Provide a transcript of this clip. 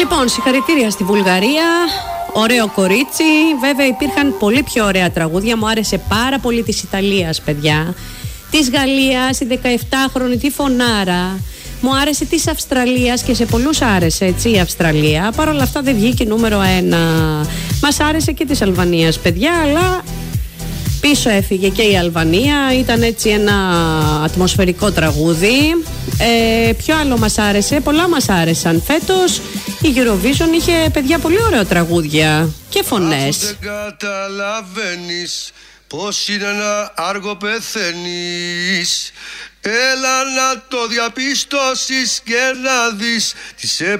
Λοιπόν, συγχαρητήρια στη Βουλγαρία. Ωραίο κορίτσι. Βέβαια υπήρχαν πολύ πιο ωραία τραγούδια. Μου άρεσε πάρα πολύ της Ιταλίας, παιδιά. Της Γαλλίας, η 17χρονη, τη Φωνάρα. Μου άρεσε της Αυστραλίας και σε πολλούς άρεσε, έτσι, η Αυστραλία. Παρ' όλα αυτά δεν βγήκε νούμερο 1. Μας άρεσε και της Αλβανίας, παιδιά, αλλά πίσω έφυγε και η Αλβανία. Ήταν έτσι ένα ατμοσφαιρικό τραγούδι. Ποιο άλλο μας άρεσε? Πολλά μας άρεσαν. Φέτος η Eurovision είχε, παιδιά, πολύ ωραία τραγούδια και φωνές. Δεν καταλαβαίνεις πως είναι να άργο πεθαίνεις. Έλα να το διαπιστώσεις και να δεις τι σε